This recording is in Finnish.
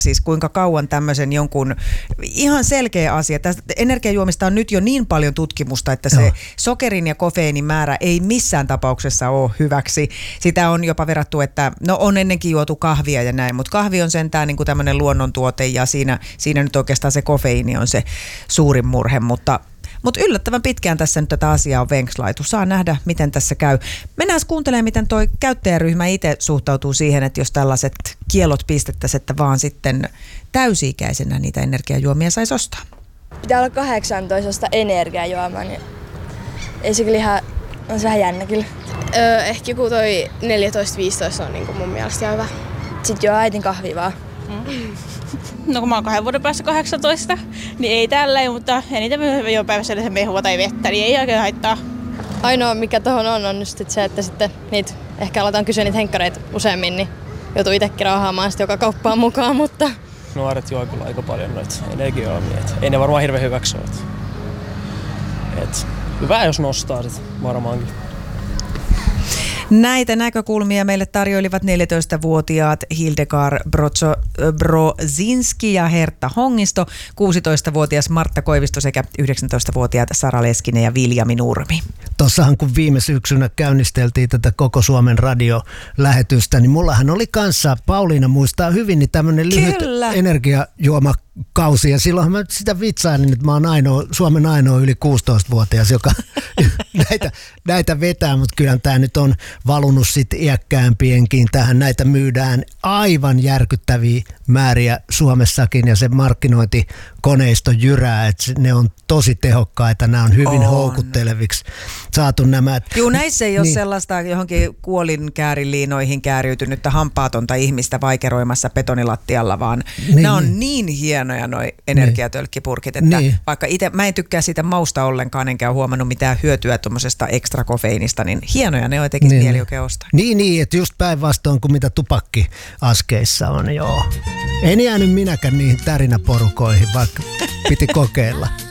Siis kuinka kauan tämmöisen jonkun ihan selkeä asia. Tästä energiajuomista on nyt jo niin paljon tutkimusta, että se sokerin ja kofeiinin määrä ei missään tapauksessa ole hyväksi. Sitä on jopa verrattu, että on ennenkin juotu kahvia ja näin, mutta kahvi on sentään niin kuin tämmöinen luonnontuote ja siinä nyt oikeastaan se kofeiini on se suurin murhe, mutta yllättävän pitkään tässä nyt tätä asiaa on venkslaitu. Saa nähdä, miten tässä käy. Mennään kuuntelemaan, miten toi käyttäjäryhmä itse suhtautuu siihen, että jos tällaiset kiellot pistettäisiin, että vaan sitten täysi-ikäisenä niitä energiajuomia saisi ostaa. Pitää olla 18 energiajuomaa, niin ei se kyllä on se vähän jännä kyllä. Ehkä joku toi 14-15 on niin mun mielestä hyvä. Sitten juo äitin kahvia vaan. No kun mä oon 2 vuoden päässä 18, niin ei tälleen, mutta eniten jo päivässä se mehua tai vettä, niin ei oikein haittaa. Ainoa mikä tohon on just se, että sitten niitä, ehkä aletaan kysyä niitä henkkareita useammin, niin joutuu itsekin raahaamaan sitten joka kauppaan mukaan, mutta... Nuoret juo kyllä aika paljon noita energiajuomia, ei ne varmaan hirveän hyväksi ole. Hyvä jos nostaa sit varmaankin. Näitä näkökulmia meille tarjoilivat 14-vuotiaat Hildegard Brozinski ja Hertta Hongisto, 16-vuotias Martta Koivisto sekä 19-vuotiaat Sara Leskinen ja Viljami Nurmi. Tuossahan kun viime syksynä käynnisteltiin tätä Koko Suomen radiolähetystä, niin mullahan oli kanssa, Pauliina muistaa hyvin, niin tämmöinen lyhyt energiajuomakausi. Ja silloinhan mä sitä vitsailin, että mä oon Suomen ainoa yli 16-vuotias, joka näitä vetää, mutta kyllähän tämä nyt on valunut sitten iäkkäämpienkin tähän. Näitä myydään aivan järkyttäviä määriä Suomessakin ja se markkinointikoneisto jyrää, että ne on tosi tehokkaita, nämä on hyvin houkutteleviksi saatu nämä. Juu, näissä ei ole sellaista johonkin kuolinkäärinliinoihin kääriytynyttä hampaatonta ihmistä vaikeroimassa betonilattialla, vaan nämä on niin hienoja noi energiatölkkipurkit, että vaikka itse mä en tykkää siitä mausta ollenkaan, enkä ole huomannut mitään hyötyä tuommoisesta ekstra kofeiinista, niin hienoja ne on tekisi mieli oikein ostaa. Niin, että just päinvastoin kuin mitä tupakkiaskeissa on, joo. En jäänyt minäkään niihin tärinäporukoihin, vaikka piti kokeilla.